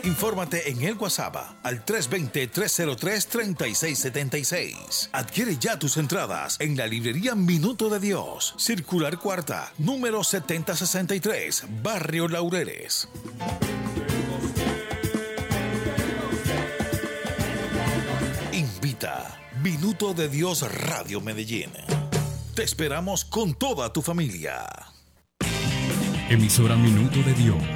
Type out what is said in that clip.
Infórmate en el WhatsApp al 320-303-3676. Adquiere ya tus entradas en la librería Minuto de Dios, Circular Cuarta, número 7063, Barrio Laureles. Invita Minuto de Dios Radio Medellín. Te esperamos con toda tu familia. Emisora Minuto de Dios.